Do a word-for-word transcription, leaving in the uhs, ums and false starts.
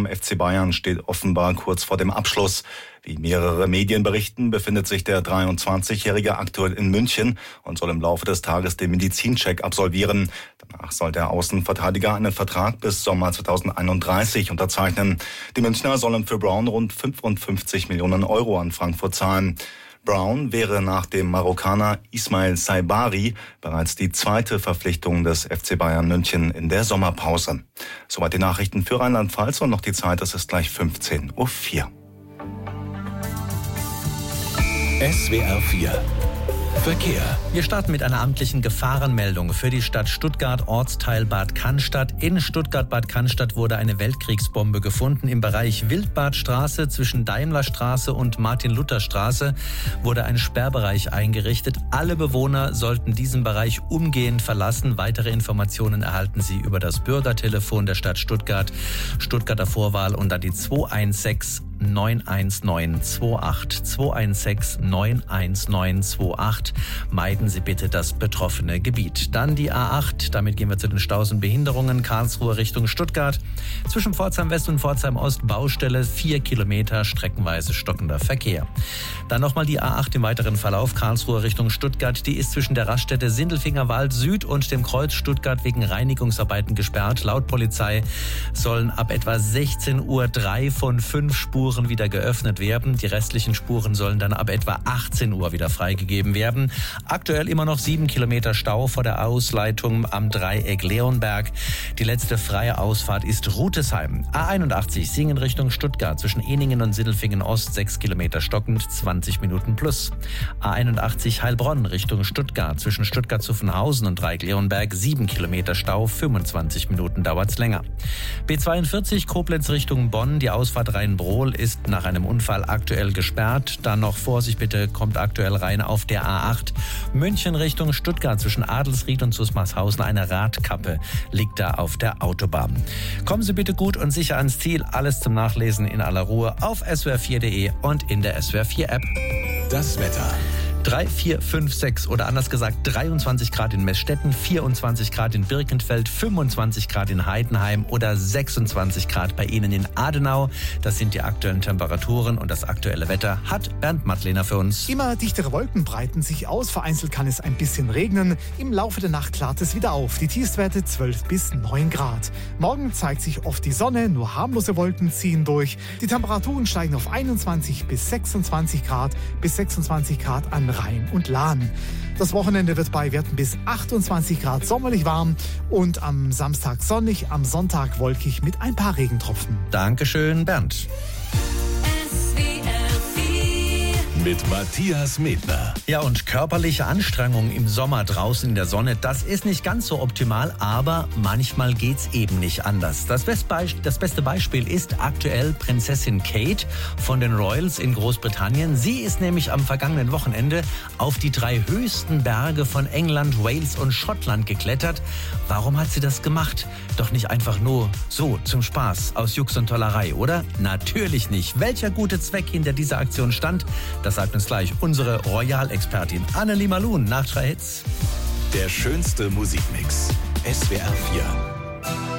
vom F C Bayern steht offenbar kurz vor dem Abschluss. Wie mehrere Medien berichten, befindet sich der dreiundzwanzigjährige aktuell in München und soll im Laufe des Tages den Medizincheck absolvieren. Danach soll der Außenverteidiger einen Vertrag bis Sommer zweitausendeinunddreißig unterzeichnen. Die Münchner sollen für Brown rund fünfundfünfzig Millionen Euro an Frankfurt zahlen. Brown wäre nach dem Marokkaner Ismail Saibari bereits die zweite Verpflichtung des F C Bayern München in der Sommerpause. Soweit die Nachrichten für Rheinland-Pfalz und noch die Zeit, es ist gleich fünfzehn Uhr vier. S W R vier Verkehr. Wir starten mit einer amtlichen Gefahrenmeldung für die Stadt Stuttgart, Ortsteil Bad Cannstatt. In Stuttgart-Bad Cannstatt wurde eine Weltkriegsbombe gefunden. Im Bereich Wildbadstraße zwischen Daimlerstraße und Martin-Luther-Straße wurde ein Sperrbereich eingerichtet. Alle Bewohner sollten diesen Bereich umgehend verlassen. Weitere Informationen erhalten Sie über das Bürgertelefon der Stadt Stuttgart, Stuttgarter Vorwahl und dann die zwei eins sechs neun eins neun zwei acht, zwei eins sechs neun eins neun zwei acht. Meiden Sie bitte das betroffene Gebiet. Dann die A acht, damit gehen wir zu den Staus und Behinderungen. Karlsruhe Richtung Stuttgart. Zwischen Pforzheim West und Pforzheim Ost Baustelle, vier Kilometer, streckenweise stockender Verkehr. Dann nochmal die A acht im weiteren Verlauf. Karlsruhe Richtung Stuttgart. Die ist zwischen der Raststätte Sindelfingerwald Süd und dem Kreuz Stuttgart wegen Reinigungsarbeiten gesperrt. Laut Polizei sollen ab etwa sechzehn Uhr drei von fünf Spuren wieder geöffnet werden. Die restlichen Spuren sollen dann ab etwa achtzehn Uhr wieder freigegeben werden. Aktuell immer noch sieben Kilometer Stau vor der Ausleitung am Dreieck Leonberg. Die letzte freie Ausfahrt ist Rutesheim. A einundachtzig Singen Richtung Stuttgart zwischen Eningen und Sindelfingen Ost sechs Kilometer stockend, zwanzig Minuten plus. A einundachtzig Heilbronn Richtung Stuttgart zwischen Stuttgart-Zuffenhausen und Dreieck Leonberg sieben Kilometer Stau, fünfundzwanzig Minuten dauert's länger. B zweiundvierzig Koblenz Richtung Bonn, die Ausfahrt Rhein-Brohl ist nach einem Unfall aktuell gesperrt. Dann noch Vorsicht bitte, kommt aktuell rein auf der A acht. München Richtung Stuttgart zwischen Adelsried und Susmarshausen. Eine Radkappe liegt da auf der Autobahn. Kommen Sie bitte gut und sicher ans Ziel. Alles zum Nachlesen in aller Ruhe auf S W R vier punkt de und in der S W R vier App. Das Wetter. drei, vier, fünf, sechs oder anders gesagt dreiundzwanzig Grad in Meßstetten, vierundzwanzig Grad in Birkenfeld, fünfundzwanzig Grad in Heidenheim oder sechsundzwanzig Grad bei Ihnen in Adenau. Das sind die aktuellen Temperaturen und das aktuelle Wetter hat Bernd Mattlener für uns. Immer dichtere Wolken breiten sich aus, vereinzelt kann es ein bisschen regnen. Im Laufe der Nacht klart es wieder auf. Die Tiefstwerte zwölf bis neun Grad. Morgen zeigt sich oft die Sonne, nur harmlose Wolken ziehen durch. Die Temperaturen steigen auf einundzwanzig bis sechsundzwanzig Grad, bis sechsundzwanzig Grad an Rhein und Lahn. Das Wochenende wird bei Werten bis achtundzwanzig Grad sommerlich warm und am Samstag sonnig, am Sonntag wolkig mit ein paar Regentropfen. Dankeschön, Bernd. Mit Matthias Medner. Ja, und körperliche Anstrengung im Sommer draußen in der Sonne, das ist nicht ganz so optimal, aber manchmal geht's eben nicht anders. Das, Bestbeis- das beste Beispiel ist aktuell Prinzessin Kate von den Royals in Großbritannien. Sie ist nämlich am vergangenen Wochenende auf die drei höchsten Berge von England, Wales und Schottland geklettert. Warum hat sie das gemacht? Doch nicht einfach nur so zum Spaß, aus Jux und Tollerei, oder? Natürlich nicht. Welcher gute Zweck hinter dieser Aktion stand, das sagt uns gleich unsere Royal-Expertin Annelie Malun nach drei Hits. Der schönste Musikmix. S W R vier.